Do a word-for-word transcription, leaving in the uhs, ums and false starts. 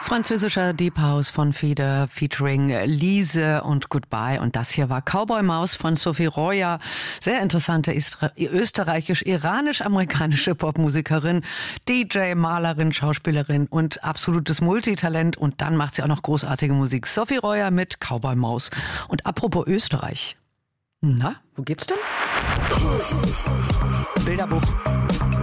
Französischer Deep House von Feder featuring Lise und Goodbye. Und das hier war Cowboy Maus von Sophie Roya. Sehr interessante österreichisch-iranisch-amerikanische Popmusikerin, D J, Malerin, Schauspielerin und absolutes Multitalent. Und dann macht sie auch noch großartige Musik. Sophie Roya mit Cowboy Maus. Und apropos Österreich. Na, wo geht's denn? Bilderbuch.